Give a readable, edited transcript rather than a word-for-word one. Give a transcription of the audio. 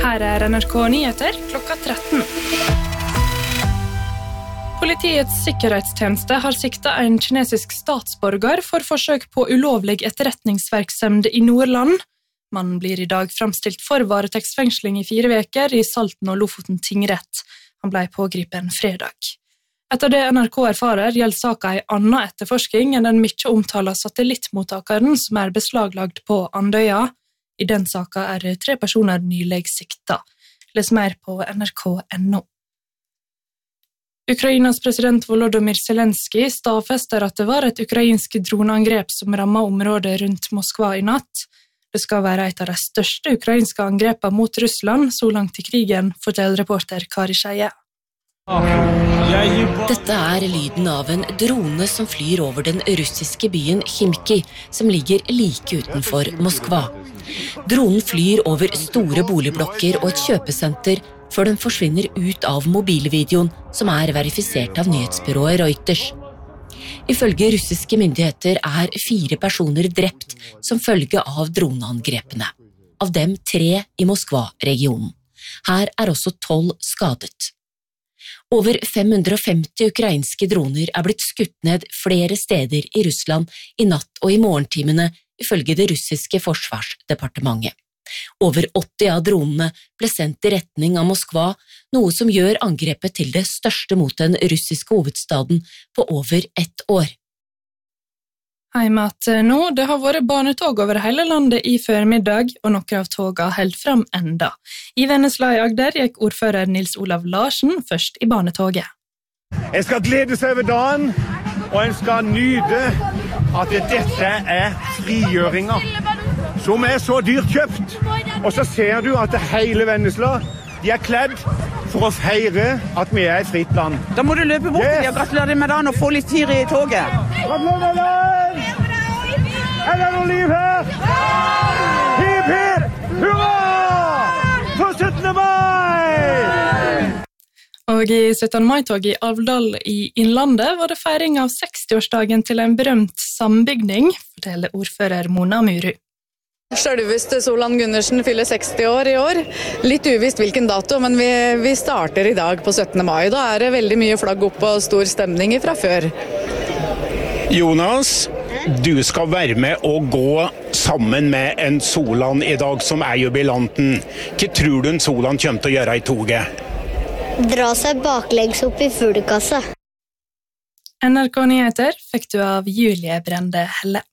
Her NRK Nyheter klokka 13. Politiets sikkerhetstjeneste har siktet en kinesisk statsborger for forsøk på ulovlig etterretningsvirksomhet i Nordland. Mannen blir i dag fremstilt for varetektsfengsling i 4 veker i Salten og Lofoten tingrett. Han ble pågripen fredag. Etter det NRK erfarer gjelder saken en annen etterforsking enn den mye omtalte satellittmottakeren som beslaglagt på Andøya. I den saken 3 personer nylig siktet. Les mer på nrk.no. Ukrainas president Volodymyr Zelensky stadfester at det var et ukrainsk droneangrep som rammet området rundt Moskva i natt. Det skal være et av de største ukrainske angrepene mot Russland så langt i krigen, forteller reporter Kari Skeie. Dette lyden av en drone som flyr over den russiske byen Khimki, som ligger like utenfor Moskva. Dronen flyr over store boligblokker og et kjøpesenter, før den forsvinner ut av mobilvideoen, som verifisert av nyhetsbyrået Reuters. Ifølge russiske myndigheter 4 personer drept som følge av droneangrepene. Av dem 3 i Moskva-regionen. Her også 12 skadet. Over 550 ukrainske droner blitt skutt ned flere steder i Russland i natt og i morgentimene, ifølge det russiske forsvarsdepartementet. Over 80 av dronene ble sendt i retning av Moskva, noe som gjør angrepet til det største mot den russiske hovedstaden på over 1 år. Heimat nå, det har vært barnetog over hele landet i formiddag, og noen av togene holdt frem enda. I Vennesla i Agder gikk ordfører Nils Olav Larsen først i barnetoget. En skal glede seg over dagen, og en skal nyte at dette frigjøringer, som så dyrt kjøpt. Og så ser du at hele Vennesla, de kledd for å feire at vi et fritt land. Da må du løpe bort til og gratulere med dagen og få litt fyr i toget. Gratulerer! Er det noe liv her? Hip, hip! Hurra! For 17. mai! Og i 17. mai-toget i Alvdal i Innlandet var det feiring av 60-årsdagen til en berømt sambygning, forteller ordfører Mona Muru. Selveste Solan Gundersen fyller 60 år i år. Litt uvisst hvilken dato, men vi starter i dag på 17. mai. Da det veldig mye flagg opp og stor stemning fra før. Jonas, du skal være med og gå sammen med en Solan i dag som jubilanten. Hva tror du en Solan kommer til å gjøre i toget? Dra seg baklengs opp i fuglekassa. NRK Nyheter fikk du av Julie Brende Helle.